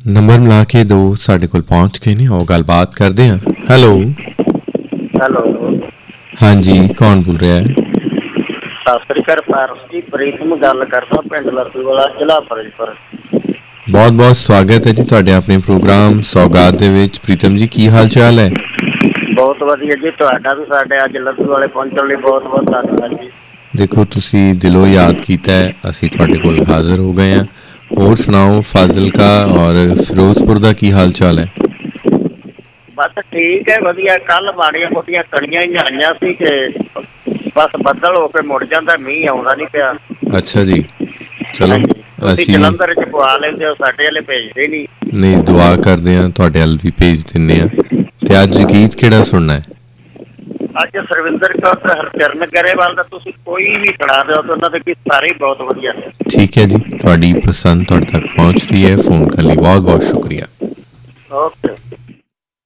Number ਮਿਲਾ ਕੇ ਦੋ ਸਾਡੇ ਕੋਲ ਪਹੁੰਚ ਗਏ ਨੇ, ਉਹ ਗੱਲਬਾਤ ਕਰਦੇ ਹਾਂ। ਹੈਲੋ ਹੈਲੋ, ਹਾਂਜੀ, ਕੌਣ ਬੋਲ ਰਿਹਾ ਹੈ? ਸਤਿ ਸ੍ਰੀ ਅਕਾਲ ਪਾਰਸ ਜੀ, ਪ੍ਰੀਤਮ ਗੱਲ ਕਰਦਾ, ਪਿੰਡ ਲੱਦੂਵਾਲਾ, ਜ਼ਿਲ੍ਹਾ ਫਿਰੋਜ਼ਪੁਰ। ਬਹੁਤ ਬਹੁਤ ਸਵਾਗਤ ਹੈ ਜੀ ਤੁਹਾਡੇ ਆਪਣੇ ਪ੍ਰੋਗਰਾਮ ਸੌਗਾਤ ਦੇ ਵਿੱਚ। ਪ੍ਰੀਤਮ ਜੀ, ਕੀ ਹਾਲ ਚਾਲ ਹੈ? ਬਹੁਤ ਵਧੀਆ ਜੀ, ਤੁਹਾਡਾ ਵੀ ਸਾਡੇ ਅੱਜ ਲੱਦੂਵਾਲੇ ਪਹੁੰਚਣ ਲਈ ਬਹੁਤ ਬਹੁਤ ਧੰਨਵਾਦ ਜੀ। ਦੇਖੋ, ਤੁਸੀਂ ਦਿਲੋਂ ਯਾਦ ਕੀਤਾ ਹੈ, ਅਸੀਂ ਤੁਹਾਡੇ ਕੋਲ ਹਾਜ਼ਰ ਹੋ ਗਏ ਹਾਂ। ਹੋਰ ਸੁਣਾਓ, ਫਾਜ਼ਿਲਕਾ ਔਰ ਫਿਰੋਜ਼ਪੁਰ ਦਾ ਕੀ ਹਾਲ ਚਾਲ ਹੈ? ਬਸ ਠੀਕ ਹੈ, ਵਧੀਆ। ਕੱਲ ਮਾੜੀਆਂ ਮੋਟੀਆਂ ਕਣੀਆਂ ਹੀ ਆਈਆਂ ਸੀ ਕਿ ਬਸ ਬੱਦਲ ਹੋ ਕੇ ਮੁੜ ਜਾਂਦਾ, ਮੀਂਹ ਆਉਂਦਾ ਨਹੀਂ ਪਿਆ। ਅੱਛਾ ਜੀ, ਚਲੋ ਤੁਸੀਂ ਅਸੀਂ ਜਲੰਧਰ ਚ ਪਵਾ ਲੈਂਦੇ ਹੋ, ਸਾਡੇ ਵਾਲੇ ਭੇਜਦੇ ਨਹੀਂ, ਦੁਆ ਕਰਦੇ ਹਾਂ, ਤੁਹਾਡੇ ਵੱਲ ਵੀ ਭੇਜ ਦਿੰਦੇ ਹਾਂ। ਤੇ ਅੱਜ ਗੀਤ ਕਿਹੜਾ ਸੁਣਨਾ ਹੈ? ਅੱਜ ਸਰਵਿੰਦਰ ਕੌਰ ਤੇ ਹਰਚਰਨ ਗਰੇਵਾਲ ਦਾ ਤੁਸੀਂ ਕੋਈ ਵੀ ਸੁਣਾ ਦਿਓ, ਤੇ ਉਹਨਾਂ ਦੇ ਗੀਤ ਸਾਰੇ ਹੀ ਬਹੁਤ ਵਧੀਆ ਨੇ। ਠੀਕ ਹੈ ਜੀ, ਤੁਹਾਡੀ ਪਸੰਦ ਤੁਹਾਡੇ ਤੱਕ ਪਹੁੰਚ ਰਹੀ ਹੈ। ਫੋਨ ਕਰਨ ਲਈ ਬਹੁਤ ਬਹੁਤ ਸ਼ੁਕਰੀਆ। ਓਕੇ।